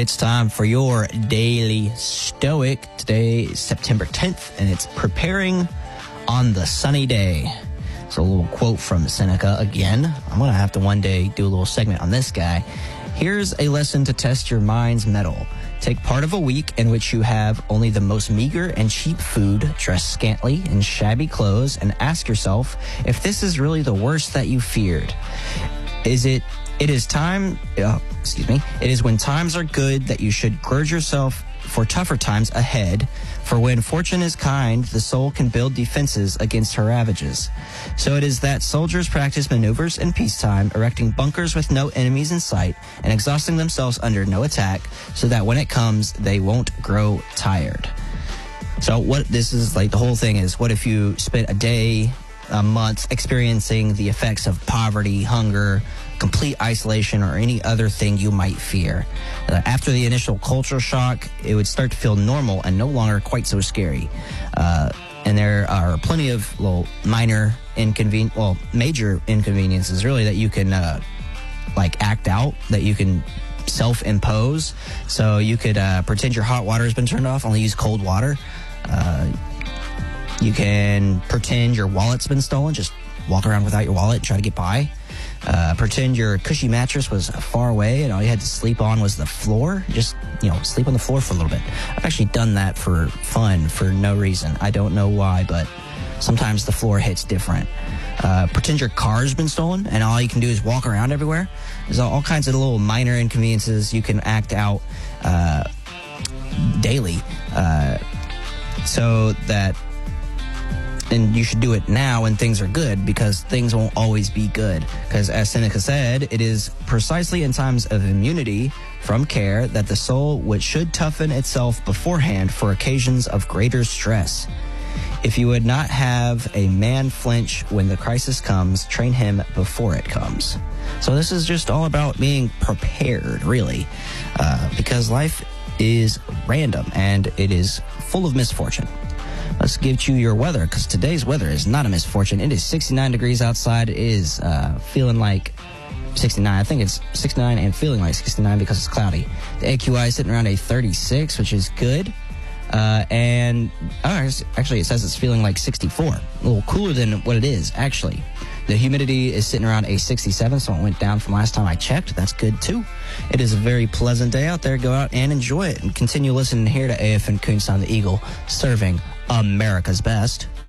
it's time for your Daily Stoic. Today is September 10th, and it's preparing on the sunny day. So a little quote from Seneca again. I'm going to have to one day do a little segment on this guy. Here's a lesson to test your mind's mettle. Take part of a week in which you have only the most meager and cheap food, dress scantily in shabby clothes, and ask yourself if this is really the worst that you feared. It is when times are good that you should gird yourself for tougher times ahead, for when fortune is kind, the soul can build defenses against her ravages. So it is that soldiers practice maneuvers in peacetime, erecting bunkers with no enemies in sight, and exhausting themselves under no attack, so that when it comes, they won't grow tired. So what this is like, the whole thing is, what if you spent a day, a month experiencing the effects of poverty, hunger, complete isolation, or any other thing you might fear? After the initial cultural shock, it would start to feel normal and no longer quite so scary. And there are plenty of little major inconveniences really that you can act out, that you can self-impose. So you could pretend your hot water has been turned off, only use cold water. You can pretend your wallet's been stolen, just walk around without your wallet and try to get by. Pretend your cushy mattress was far away and all you had to sleep on was the floor. Just, sleep on the floor for a little bit. I've actually done that for fun, for no reason. I don't know why, but sometimes the floor hits different. Pretend your car's been stolen and all you can do is walk around everywhere. There's all kinds of little minor inconveniences you can act out daily. And you should do it now when things are good, because things won't always be good. Because as Seneca said, it is precisely in times of immunity from care that the soul should toughen itself beforehand for occasions of greater stress. If you would not have a man flinch when the crisis comes, train him before it comes. So this is just all about being prepared, really, because life is random and it is full of misfortune. Let's give you your weather, because today's weather is not a misfortune. It is 69 degrees outside. It is feeling like 69. I think it's 69 and feeling like 69 because it's cloudy. The AQI is sitting around a 36, which is good. Actually, it says it's feeling like 64. A little cooler than what it is, actually. The humidity is sitting around a 67, so it went down from last time I checked. That's good, too. It is a very pleasant day out there. Go out and enjoy it, and continue listening here to AFN Kunstein the Eagle, serving America's best.